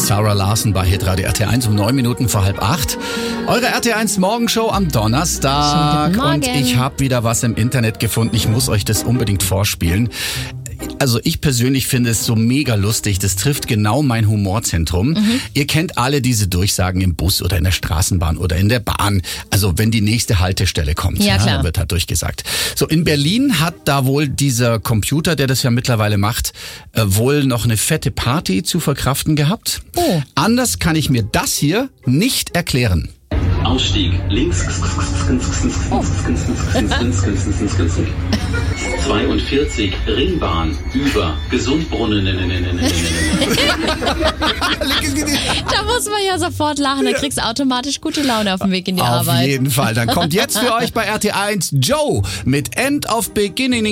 Sarah Larson bei Hitradio RT1 um 9 Minuten vor 7:30. Eure RT1 Morgenshow am Donnerstag. Und ich habe wieder was im Internet gefunden. Ich muss euch das unbedingt vorspielen. Also ich persönlich finde es so mega lustig. Das trifft genau mein Humorzentrum. Ihr kennt alle diese Durchsagen im Bus oder in der Straßenbahn oder in der Bahn. Also wenn die nächste Haltestelle kommt, ja, klar. Dann wird halt durchgesagt. So, in Berlin hat da wohl dieser Computer, der das ja mittlerweile macht, wohl noch eine fette Party zu verkraften gehabt. Oh. Anders kann ich mir das hier nicht erklären. Ausstieg links. 42 Ringbahn über Gesundbrunnen. Da muss man ja sofort lachen, dann kriegst du automatisch gute Laune auf dem Weg in die Arbeit. Auf jeden Fall. Dann kommt jetzt für euch bei RT1 Joe mit End of Beginning.